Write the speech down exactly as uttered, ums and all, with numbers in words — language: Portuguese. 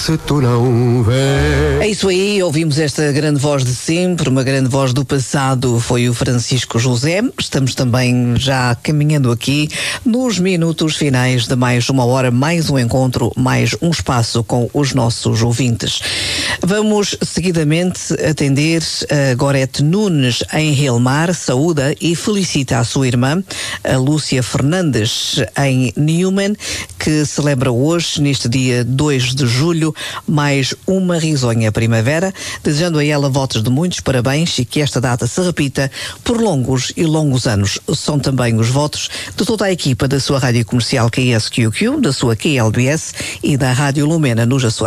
se tu não vês. É isso aí, ouvimos esta grande voz de sempre, uma grande voz do passado, foi o Francisco José. Estamos também já caminhando aqui nos minutos finais de mais uma hora, mais um encontro, mais um espaço com os nossos ouvintes. Vamos seguidamente atender a Gorete Nunes em Relmar, saúda e felicita a sua irmã, a Lúcia Fernandes, em Newman, que celebra hoje, neste dia dois de julho, mais uma risonha primavera, desejando a ela votos de muitos parabéns e que esta data se repita por longos e longos anos. São também os votos de toda a equipa da sua rádio comercial K S Q Q, da sua K L B S e da Rádio Lumena nos Açores.